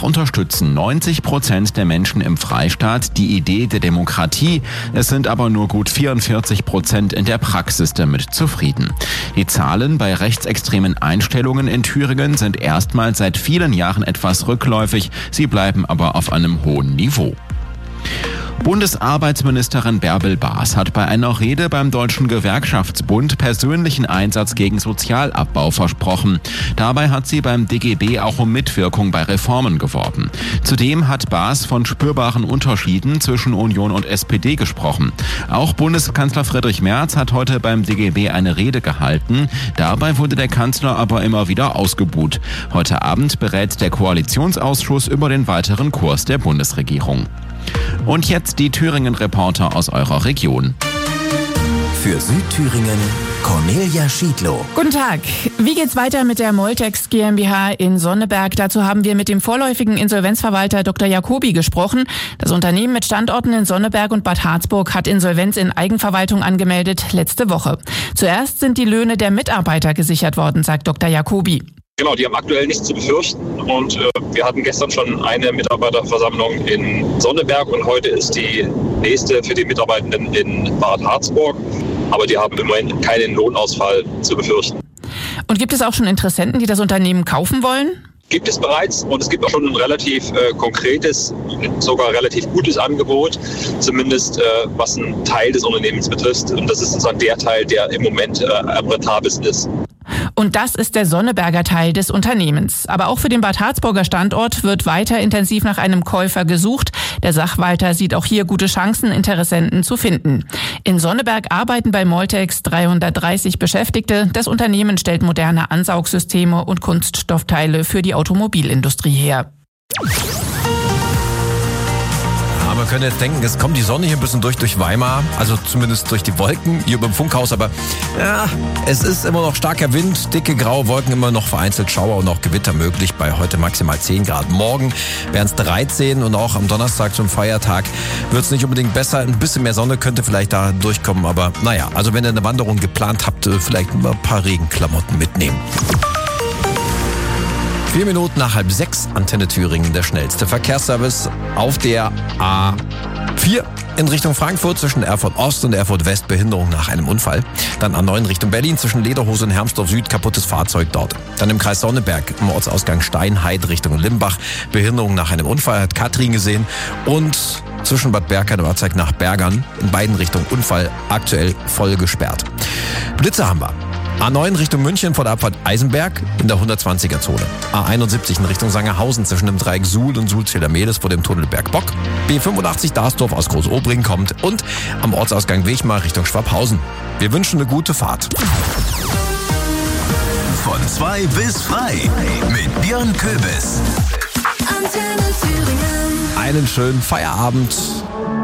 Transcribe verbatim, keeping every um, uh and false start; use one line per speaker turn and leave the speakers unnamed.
unterstützen neunzig Prozent der Menschen im Freistaat die Idee der Demokratie. Es sind aber nur gut vierundvierzig Prozent in der Praxis damit zufrieden. Die Zahlen bei rechtsextremen Einstellungen in Thüringen sind erstmals seit vielen Jahren etwas rückläufig. Sie bleiben aber auf einem hohen Niveau. Bundesarbeitsministerin Bärbel Baas hat bei einer Rede beim Deutschen Gewerkschaftsbund persönlichen Einsatz gegen Sozialabbau versprochen. Dabei hat sie beim D G B auch um Mitwirkung bei Reformen geworben. Zudem hat Baas von spürbaren Unterschieden zwischen Union und S P D gesprochen. Auch Bundeskanzler Friedrich Merz hat heute beim D G B eine Rede gehalten. Dabei wurde der Kanzler aber immer wieder ausgebuht. Heute Abend berät der Koalitionsausschuss über den weiteren Kurs der Bundesregierung. Und jetzt die Thüringen-Reporter aus eurer Region.
Für Südthüringen Cornelia Schiedlow.
Guten Tag. Wie geht's weiter mit der Moltex GmbH in Sonneberg? Dazu haben wir mit dem vorläufigen Insolvenzverwalter Doktor Jacobi gesprochen. Das Unternehmen mit Standorten in Sonneberg und Bad Harzburg hat Insolvenz in Eigenverwaltung angemeldet letzte Woche. Zuerst sind die Löhne der Mitarbeiter gesichert worden, sagt Doktor Jacobi.
Genau, die haben aktuell nichts zu befürchten und äh, wir hatten gestern schon eine Mitarbeiterversammlung in Sonneberg und heute ist die nächste für die Mitarbeitenden in Bad Harzburg, aber die haben im Moment keinen Lohnausfall zu befürchten.
Und gibt es auch schon Interessenten, die das Unternehmen kaufen wollen?
Gibt es bereits und es gibt auch schon ein relativ äh, konkretes, sogar relativ gutes Angebot, zumindest äh, was einen Teil des Unternehmens betrifft und das ist sozusagen der Teil, der im Moment äh, am rentabelsten ist.
Und das ist der Sonneberger Teil des Unternehmens. Aber auch für den Bad Harzburger Standort wird weiter intensiv nach einem Käufer gesucht. Der Sachwalter sieht auch hier gute Chancen, Interessenten zu finden. In Sonneberg arbeiten bei Moltex dreihundertdreißig Beschäftigte. Das Unternehmen stellt moderne Ansaugsysteme und Kunststoffteile für die Automobilindustrie her.
Man könnte jetzt denken, es kommt die Sonne hier ein bisschen durch, durch Weimar, also zumindest durch die Wolken hier beim Funkhaus, aber ja, es ist immer noch starker Wind, dicke graue Wolken, immer noch vereinzelt Schauer und auch Gewitter möglich, bei heute maximal zehn Grad. Morgen wären es dreizehn und auch am Donnerstag zum Feiertag wird es nicht unbedingt besser, ein bisschen mehr Sonne könnte vielleicht da durchkommen, aber naja, also wenn ihr eine Wanderung geplant habt, vielleicht ein paar Regenklamotten mitnehmen. Vier Minuten nach halb sechs, Antenne Thüringen, der schnellste Verkehrsservice auf der A vier in Richtung Frankfurt zwischen Erfurt Ost und Erfurt West, Behinderung nach einem Unfall. Dann A neun Richtung Berlin zwischen Lederhose und Hermsdorf Süd, kaputtes Fahrzeug dort. Dann im Kreis Sonneberg im Ortsausgang Steinheid Richtung Limbach, Behinderung nach einem Unfall, hat Katrin gesehen. Und zwischen Bad Berka und Ortzeig nach Bergern in beiden Richtungen Unfall, aktuell voll gesperrt. Blitze haben wir. A neun Richtung München vor der Abfahrt Eisenberg in der hundertzwanziger Zone. A einundsiebzig in Richtung Sangerhausen zwischen dem Dreieck Suhl und Suhl-Zedermedes vor dem Tunnel Bergbock. B fünfundachtzig Darsdorf aus Großobring kommt und am Ortsausgang Wechmar Richtung Schwabhausen. Wir wünschen eine gute Fahrt.
Von zwei bis frei mit Björn Köbis.
Einen schönen Feierabend.